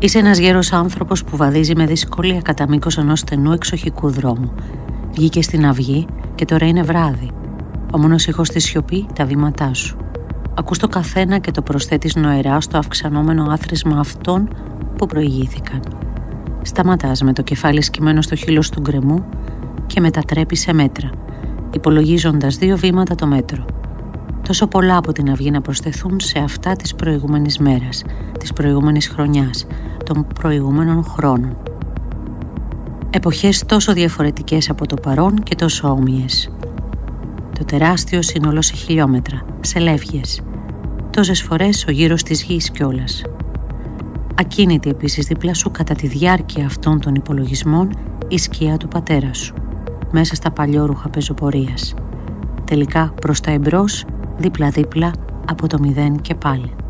Είσαι ένας γέρος άνθρωπος που βαδίζει με δυσκολία κατά μήκος ενός στενού εξοχικού δρόμου. Βγήκε στην αυγή και τώρα είναι βράδυ. Ο μόνος ήχος στη σιωπή, τα βήματά σου. Ακούς το καθένα και το προσθέτεις νοερά στο αυξανόμενο άθροισμα αυτών που προηγήθηκαν. Σταματάς με το κεφάλι σκυμμένο στο χείλος του γκρεμού και μετατρέπεις σε μέτρα, υπολογίζοντας 2 βήματα το μέτρο. Τόσο πολλά από την αυγή να προσθεθούν σε αυτά της προηγούμενης μέρας, της προηγούμενης χρονιάς, των προηγούμενων χρόνων. Εποχές τόσο διαφορετικές από το παρόν και τόσο όμοιες. Το τεράστιο σύνολο σε χιλιόμετρα, σε λεύγες. Τόσες φορές ο γύρος της γης κιόλας. Ακίνητη επίσης δίπλα σου κατά τη διάρκεια αυτών των υπολογισμών η σκιά του πατέρα σου, μέσα στα παλιόρουχα πεζοπορίας. Τελικά προς τα εμπρός, δίπλα-δίπλα από το μηδέν και πάλι.